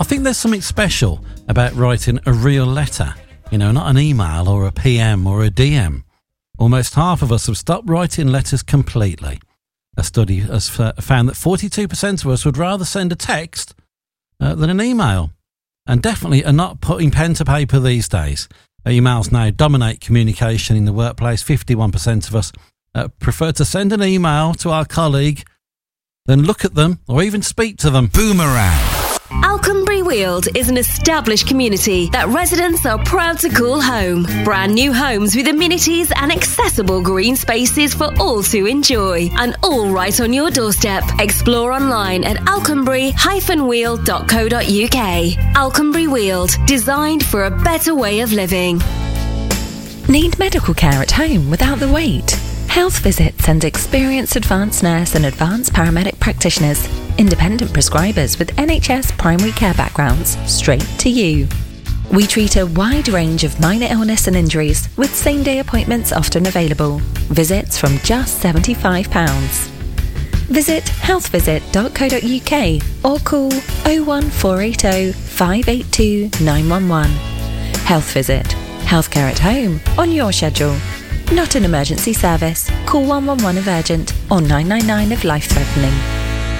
think there's something special about writing a real letter, not an email or a PM or a DM. Almost half of us have stopped writing letters completely. A study has found that 42% of us would rather send a text than an email, and definitely are not putting pen to paper these days. Emails now dominate communication in the workplace. 51% of us prefer to send an email to our colleague than look at them or even speak to them. Boomerang. Alconbury Weald is an established community that residents are proud to call home. Brand new homes with amenities and accessible green spaces for all to enjoy. And all right on your doorstep. Explore online at alconbury-weald.co.uk. Alconbury Weald, designed for a better way of living. Need medical care at home without the wait? Health Visit sends experienced advanced nurse and advanced paramedic practitioners, independent prescribers with NHS primary care backgrounds, straight to you. We treat a wide range of minor illness and injuries, with same-day appointments often available. Visits from just £75. Visit healthvisit.co.uk or call 01480 582 911. Health Visit. Healthcare at home, on your schedule. Not an emergency service. Call 111 if urgent or 999 if life-threatening.